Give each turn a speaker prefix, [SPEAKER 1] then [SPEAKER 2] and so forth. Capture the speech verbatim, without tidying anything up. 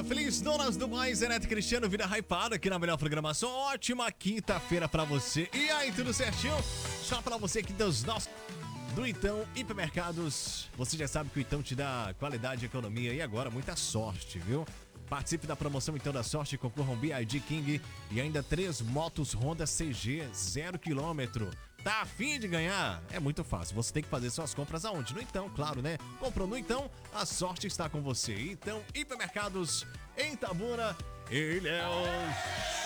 [SPEAKER 1] feliz donas do mais, Zeneto Cristiano, vida hypada aqui na melhor programação. Ótima quinta-feira pra você. E aí, tudo certinho? Só pra você aqui dos nossos do Então Hipermercados. Você já sabe que o Então te dá qualidade, economia e agora muita sorte, viu? Participe da promoção Então da Sorte, concorra um B I D King e ainda três motos Honda C G zero quilômetro. Tá afim de ganhar? É muito fácil, você tem que fazer suas compras aonde? No Então, claro, né? Comprou no Então, a sorte está com você. Então, Hipermercados em Itabuna, Ilhéus.